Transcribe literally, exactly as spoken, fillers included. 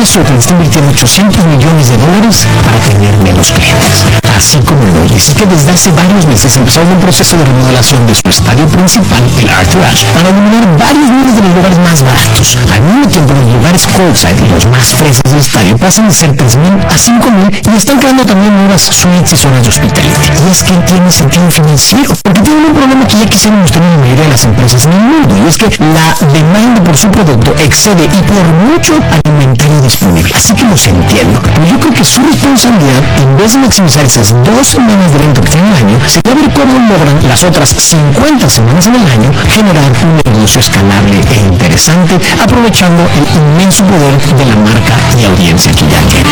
eso que le está invirtiendo ochocientos millones de dólares para tener menos clientes. Así como lo oyes, y que desde hace varios meses empezó un proceso de remodelación de su estadio principal, el Arthur Ashe, para eliminar varios miles de los lugares más baratos. Al mismo tiempo, los lugares courtside y los más frescos del estadio pasan de ser tres mil a cinco mil y están creando también nuevas suites y zonas de hospitality. Y es que tiene sentido financiero, porque tienen un problema que ya quisieron mostrar en la mayoría de las empresas en el mundo, y es que la demanda por su producto excede y por mucho al inventario disponible. Así que los entiendo, pero yo creo que su responsabilidad, en vez de maximizar esas dos semanas de evento que tienen al año, sería ver cómo logran las otras cincuenta semanas en el año generar un negocio escalable e interesante, aprovechando el inmenso poder de la marca y audiencia que ya tiene.